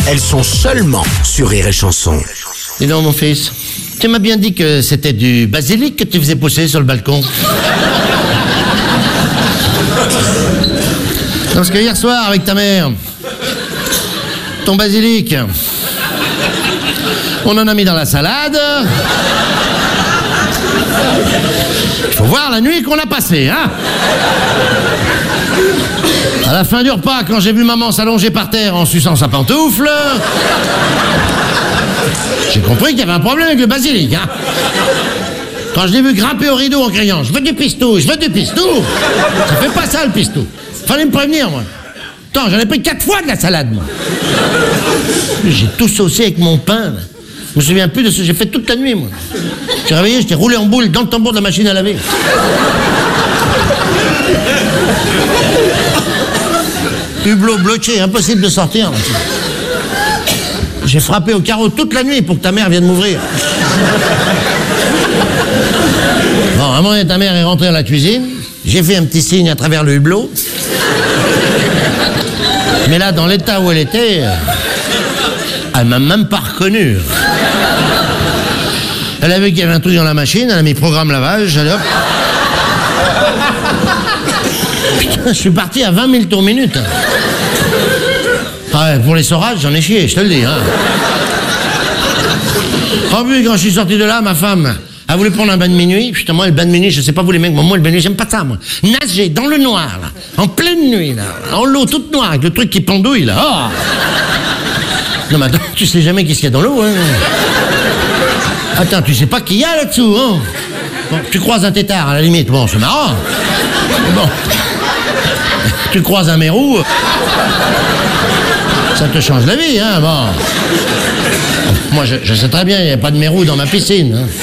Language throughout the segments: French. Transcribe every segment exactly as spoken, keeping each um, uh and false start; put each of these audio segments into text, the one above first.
elles sont seulement sur Rire et Chanson. Dis donc, mon fils, tu m'as bien dit que c'était du basilic que tu faisais pousser sur le balcon. Non, parce que hier soir, avec ta mère, ton basilic, on en a mis dans la salade. Il faut voir la nuit qu'on a passée, hein. À la fin du repas, quand j'ai vu maman s'allonger par terre en suçant sa pantoufle, j'ai compris qu'il y avait un problème avec le basilic, hein. Quand je l'ai vu grimper au rideau en criant « Je veux du pistou, je veux du pistou !» Ça fait pas ça, le pistou. Fallait me prévenir, moi. Attends, j'en ai pris quatre fois de la salade, moi. J'ai tout saucé avec mon pain, là. Je me souviens plus de ce que j'ai fait toute la nuit, moi. J'ai réveillé, j'étais roulé en boule dans le tambour de la machine à laver. Hublot bloqué, impossible de sortir. Là. J'ai frappé au carreau toute la nuit pour que ta mère vienne m'ouvrir. Bon, à un moment, ta mère est rentrée dans la cuisine. J'ai fait un petit signe à travers le hublot. Mais là, dans l'état où elle était, elle m'a même pas reconnu. Elle a vu qu'il y avait un truc dans la machine, elle a mis programme lavage, allez hop. Putain, je suis parti à vingt mille tours minute. Ah ouais, pour les sorages, j'en ai chié, je te le dis. Hein. En plus, quand je suis sorti de là, ma femme a voulu prendre un bain de minuit. Putain, moi, le bain de minuit, je sais pas vous les mecs, moi, le bain de minuit, j'aime pas ça, moi. Nager dans le noir, là, en pleine nuit, là, en l'eau toute noire, avec le truc qui pendouille, là. Oh. Non, mais attends, tu sais jamais qu'est-ce qu'il y a dans l'eau, hein. Attends, tu sais pas qu'il y a là-dessous, hein. Bon, tu croises un tétard, à la limite, bon, c'est marrant. Mais bon, tu croises un mérou, ça te change la vie, hein, bon. Moi, je, je sais très bien, il n'y a pas de mérou dans ma piscine. Hein.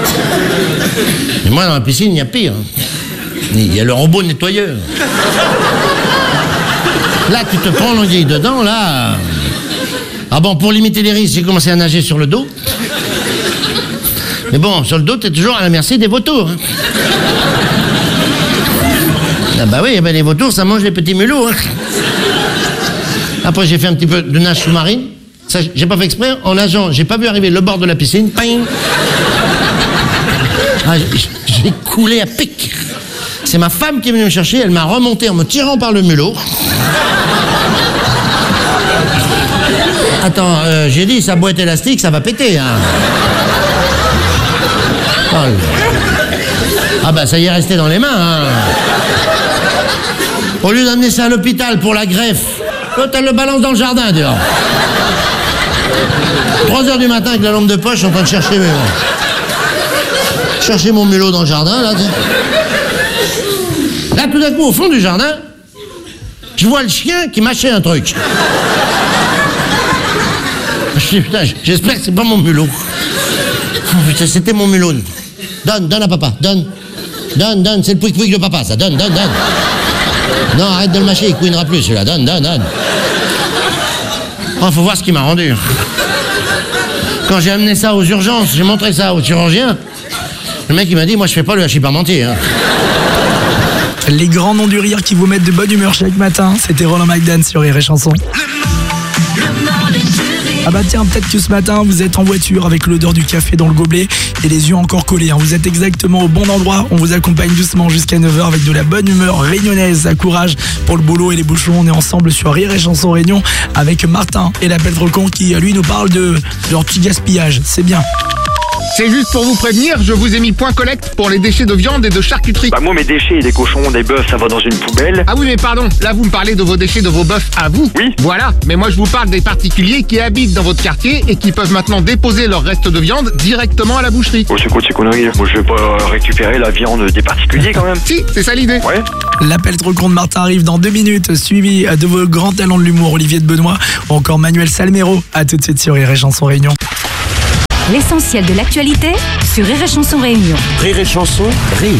Et moi, dans ma piscine, il y a pire. Hein. Il y a le robot nettoyeur. Là, tu te prends l'anguille dedans, là... Ah bon, pour limiter les risques, j'ai commencé à nager sur le dos. Mais bon, sur le dos, t'es toujours à la merci des vautours. Hein. Ah bah oui, ben les vautours, ça mange les petits mulots. Hein. Après, j'ai fait un petit peu de nage sous-marine. Ça, j'ai pas fait exprès. En nageant, j'ai pas vu arriver le bord de la piscine. Ping. Ah, j'ai coulé à pic. C'est ma femme qui est venue me chercher. Elle m'a remonté en me tirant par le mulot. Attends, euh, j'ai dit, sa boîte élastique, ça va péter, hein. Oh, ah bah, ça y est resté dans les mains, hein. Au lieu d'amener ça à l'hôpital pour la greffe, l'autre, elle le balance dans le jardin, dehors. trois heures du matin avec la lampe de poche, je suis en train de chercher mes... chercher mon mulot dans le jardin, là. Là, tout d'un coup, au fond du jardin, je vois le chien qui mâchait un truc. Je dis, putain, j'espère que c'est pas mon mulot. Oh, putain, c'était mon mulot. Donne, donne à papa, donne. Donne, donne, c'est le pouic-pouic de papa, ça. Donne, donne, donne. Non, arrête de le mâcher, il couinera plus, celui-là. Donne, donne, donne. Oh, faut voir ce qu'il m'a rendu. Quand j'ai amené ça aux urgences, j'ai montré ça au chirurgien. Le mec, il m'a dit, moi, je fais pas le hachis parmentier. Hein. Les grands noms du rire qui vous mettent de bonne humeur chaque matin, c'était Roland McDan sur Rire et Chanson. Ah bah tiens, peut-être que ce matin, vous êtes en voiture avec l'odeur du café dans le gobelet et les yeux encore collés. Hein. Vous êtes exactement au bon endroit. On vous accompagne doucement jusqu'à neuf heures avec de la bonne humeur réunionnaise. À courage pour le boulot et les bouchons. On est ensemble sur Rire et Chanson Réunion avec Martin et l'appel trop con qui, lui, nous parle de leur petit gaspillage. C'est bien. C'est juste pour vous prévenir, je vous ai mis point collecte pour les déchets de viande et de charcuterie. Bah moi mes déchets, des cochons, des bœufs, ça va dans une poubelle. Ah oui mais pardon, là vous me parlez de vos déchets de vos bœufs à vous. Oui. Voilà, mais moi je vous parle des particuliers qui habitent dans votre quartier et qui peuvent maintenant déposer leurs restes de viande directement à la boucherie. Oh c'est quoi ces conneries? Moi je vais pas récupérer la viande des particuliers quand même. Si, c'est ça l'idée. Ouais. L'appel trop con de Martin arrive dans deux minutes, suivi de vos grands talents de l'humour, Olivier de Benoît ou encore Manuel Salmero. À tout de suite sur Rire et Chanson Réunion. L'essentiel de l'actualité sur Rire et Chanson Réunion. Rire et Chanson Réunion.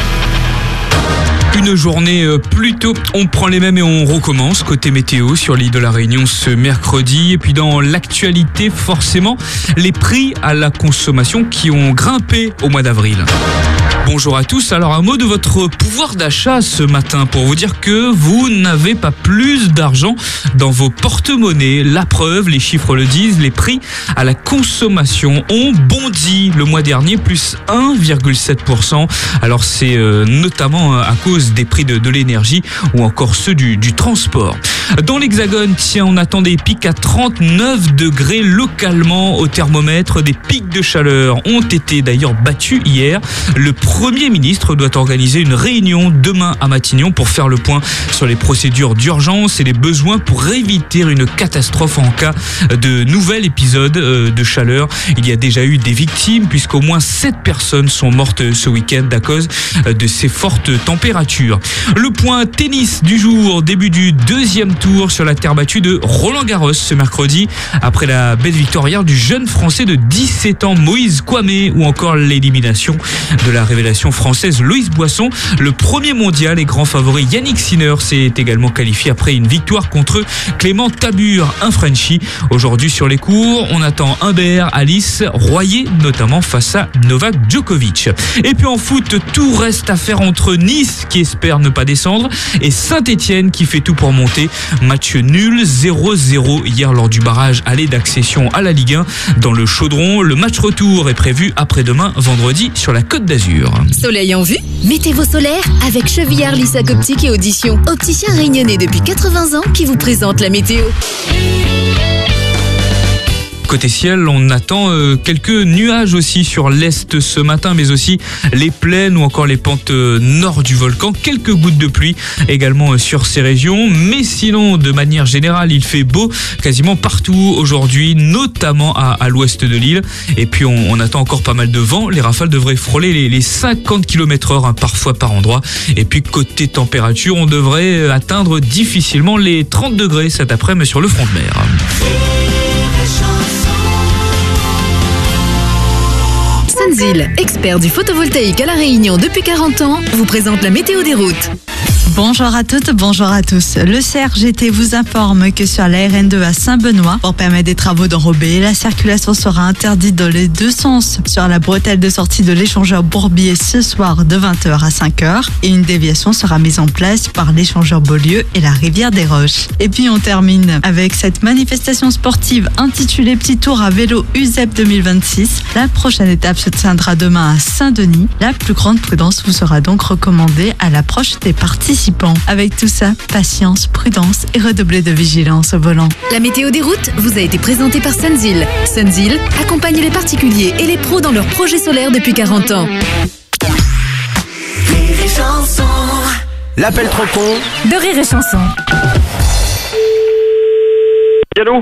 Une journée plutôt, on prend les mêmes et on recommence côté météo sur l'île de la Réunion ce mercredi. Et puis dans l'actualité, forcément, les prix à la consommation qui ont grimpé au mois d'avril. Bon, bonjour à tous. Alors un mot de votre pouvoir d'achat ce matin pour vous dire que vous n'avez pas plus d'argent dans vos porte-monnaies. La preuve, les chiffres le disent, les prix à la consommation ont bondi le mois dernier, plus un virgule sept pour cent. Alors c'est euh, notamment à cause des prix de, de l'énergie ou encore ceux du, du transport. Dans l'Hexagone, tiens, on attend des pics à trente-neuf degrés localement au thermomètre. Des pics de chaleur ont été d'ailleurs battus hier. Le Premier ministre doit organiser une réunion demain à Matignon pour faire le point sur les procédures d'urgence et les besoins pour éviter une catastrophe en cas de nouvel épisode de chaleur. Il y a déjà eu des victimes puisqu'au moins sept personnes sont mortes ce week-end à cause de ces fortes températures. Le point tennis du jour, début du deuxième tour sur la terre battue de Roland-Garros ce mercredi après la belle victoire hier du jeune français de dix-sept ans Moïse Kouamé ou encore l'élimination de la révélation française Loïs Boisson. Le premier mondial et grand favori Yannick Sinner s'est également qualifié après une victoire contre Clément Tabur, un Frenchie. Aujourd'hui sur les cours, on attend Humbert, Alice, Royer notamment face à Novak Djokovic. Et puis en foot, tout reste à faire entre Nice qui espère ne pas descendre et Saint-Etienne qui fait tout pour monter. Match nul zéro zéro hier lors du barrage aller d'accession à la Ligue un dans le Chaudron. Le match retour est prévu après-demain vendredi sur la Côte d'Azur. Soleil en vue? Mettez vos solaires avec Chevillard Lissac Optique et Audition. Opticien réunionnais depuis quatre-vingts ans qui vous présente la météo. Côté ciel, on attend euh, quelques nuages aussi sur l'est ce matin, mais aussi les plaines ou encore les pentes euh, nord du volcan. Quelques gouttes de pluie également euh, sur ces régions. Mais sinon, de manière générale, il fait beau quasiment partout aujourd'hui, notamment à, à l'ouest de l'île. Et puis, on, on attend encore pas mal de vent. Les rafales devraient frôler les, les cinquante kilomètres heure hein, parfois par endroit. Et puis, côté température, on devrait atteindre difficilement les trente degrés cet après-midi sur le front de mer. Sunzil, expert du photovoltaïque à La Réunion depuis quarante ans, vous présente la météo des routes. Bonjour à toutes, bonjour à tous. Le C R G T vous informe que sur la R N deux à Saint-Benoît, pour permettre des travaux d'enrobés, la circulation sera interdite dans les deux sens sur la bretelle de sortie de l'échangeur Bourbier ce soir de vingt heures à cinq heures et une déviation sera mise en place par l'échangeur Beaulieu et la rivière des Roches. Et puis on termine avec cette manifestation sportive intitulée Petit Tour à vélo U S E P deux mille vingt-six. La prochaine étape se tiendra demain à Saint-Denis. La plus grande prudence vous sera donc recommandée à l'approche des participants. Avec tout ça, patience, prudence et redoubler de vigilance au volant. La météo des routes vous a été présentée par Sunzil. Sunzil accompagne les particuliers et les pros dans leurs projets solaires depuis quarante ans. Rire et chanson. L'appel trop con de Rire et Chanson. Allô ?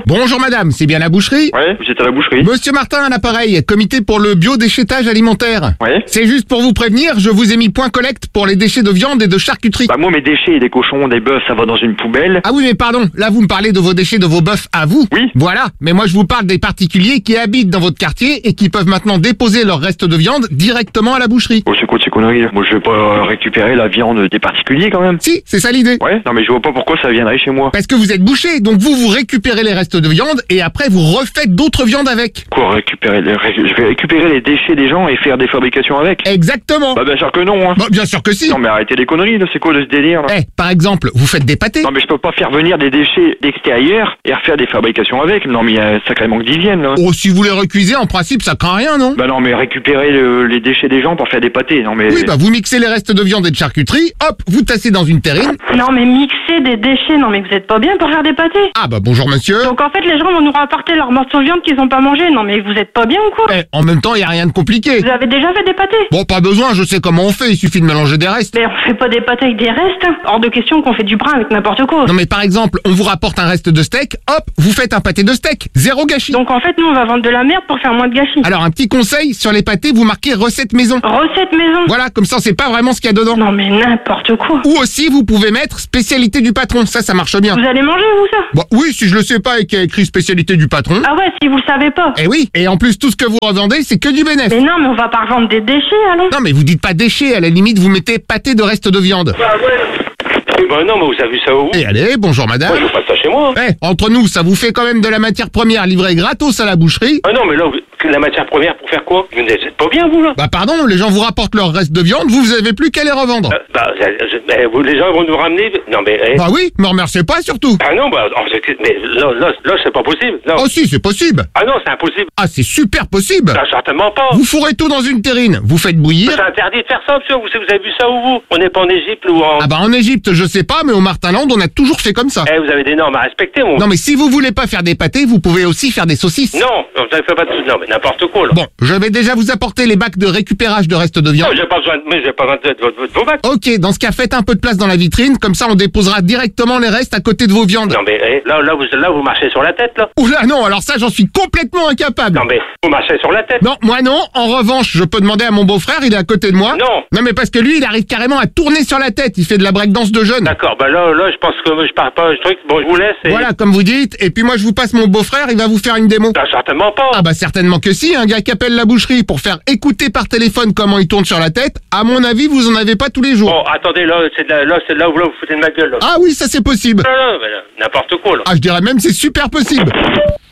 Bonjour madame, c'est bien la boucherie ? Ouais, vous êtes à la boucherie. Monsieur Martin à l'appareil, comité pour le biodéchettage alimentaire. Ouais. C'est juste pour vous prévenir, je vous ai mis point collecte pour les déchets de viande et de charcuterie. Bah moi mes déchets, des cochons, des bœufs, ça va dans une poubelle. Ah oui mais pardon, là vous me parlez de vos déchets de vos bœufs à vous. Oui. Voilà, mais moi je vous parle des particuliers qui habitent dans votre quartier et qui peuvent maintenant déposer leurs restes de viande directement à la boucherie. Oh c'est quoi ces conneries là ? Moi je vais pas récupérer la viande des particuliers quand même. Si, c'est ça l'idée. Ouais, non mais je vois pas pourquoi ça viendrait chez moi. Parce que vous êtes boucher, donc vous vous récupérez les restes de viande et après vous refaites d'autres viandes avec. Quoi récupérer les... Je vais récupérer les déchets des gens et faire des fabrications avec. Exactement. Bah bien sûr que non hein. Bah, bien sûr que si. Non mais arrêtez les conneries là, c'est quoi de ce délire là ? Eh, par exemple, vous faites des pâtés. Non mais je peux pas faire venir des déchets d'extérieur et refaire des fabrications avec. Non mais il y a un sacré manque d'hygiène là. Oh, si vous les recuisez, en principe ça craint rien, non ? Bah non mais récupérer le- les déchets des gens pour faire des pâtés, non mais... Oui, bah vous mixez les restes de viande et de charcuterie, hop, vous tassez dans une terrine. Non mais mixer des déchets, non mais vous êtes pas bien pour faire des pâtés. Ah bah bonjour monsieur. Donc en fait les gens vont nous rapporter leur morceau de viande qu'ils ont pas mangé, non mais vous êtes pas bien ou quoi? Eh, en même temps, y a rien de compliqué. Vous avez déjà fait des pâtés? Bon, pas besoin, je sais comment on fait, il suffit de mélanger des restes. Mais on fait pas des pâtés avec des restes, hein. Hors de question qu'on fait du brin avec n'importe quoi. Non mais par exemple, on vous rapporte un reste de steak, hop, vous faites un pâté de steak, zéro gâchis. Donc en fait nous on va vendre de la merde pour faire moins de gâchis. Alors un petit conseil, sur les pâtés, vous marquez recette maison. Recette maison? Voilà, comme ça on sait pas vraiment ce qu'il y a dedans. Non mais n'importe quoi. Ou aussi vous pouvez mettre spécialité du patron, ça ça marche bien. Vous allez manger vous ça? Bon, oui, si je le sais pas et qu'il y a écrit spécialité du patron. Ah ouais, si vous le savez pas. Eh oui, et en plus tout ce que vous revendez c'est que du bénéfice. Mais non mais on va pas revendre des déchets allons. Non mais vous dites pas déchets, à la limite vous mettez pâté de reste de viande. Bah ouais. Bah non, mais vous avez vu ça où? Et allez, bonjour madame. Moi, je veux pas ça chez moi. Eh, entre nous, ça vous fait quand même de la matière première livrée gratos à la boucherie. Ah non, mais là, vous... la matière première pour faire quoi? Vous n'êtes pas bien, vous, là? Bah pardon, les gens vous rapportent leur reste de viande, vous, vous avez plus qu'à les revendre. Euh, bah, je, je, mais vous, les gens vont nous ramener... Non, mais... Eh. Bah oui, me remerciez pas, surtout. Ah non, bah, oh, mais là, là, là c'est pas possible. Non. Oh si, c'est possible. Ah non, c'est impossible. Ah, c'est super possible. Ah, certainement pas. Vous fourrez tout dans une terrine, vous faites bouillir... C'est interdit de faire ça, monsieur. Vous, vous avez vu ça où, vous? On n'est pas en Égypte ou en... Ah bah en Égypte, je sais pas, mais au Martinland, on a toujours fait comme ça. Eh, vous avez des normes à respecter, mon... Non, mais si vous voulez pas faire des pâtés, vous pouvez aussi faire des saucisses. Non, vous n'avez fait pas de... Non, mais n'importe quoi, là. Bon, je vais déjà vous apporter les bacs de récupérage de restes de viande. Non, j'ai pas besoin de... Mais j'ai pas besoin de, de, de, de vos bacs. Ok, dans ce cas, faites un peu de place dans la vitrine, comme ça on déposera directement les restes à côté de vos viandes. Non, mais eh, là, là, vous, là, vous marchez sur la tête, là. Oula, non, alors ça, j'en suis complètement incapable. Non, mais vous marchez sur la tête. Non, moi non. En revanche, je peux demander à mon beau-frère, il est à côté de moi. Non. Non, mais parce que lui, il arrive carrément à tourner sur la tête. Il fait de la breakdance de jeune. D'accord, bah là, là, je pense que je pars pas, je truc. Bon, je vous laisse et... Voilà, comme vous dites. Et puis moi, je vous passe mon beau-frère, il va vous faire une démo. Ah, certainement pas. Ah bah certainement que si, un gars qui appelle la boucherie pour faire écouter par téléphone comment il tourne sur la tête, à mon avis, vous en avez pas tous les jours. Bon, attendez, là, c'est de la, là, c'est là où là, vous foutez de ma gueule, là. Ah oui, ça c'est possible. Non, non, mais là, n'importe quoi, là. Ah, je dirais même c'est super possible.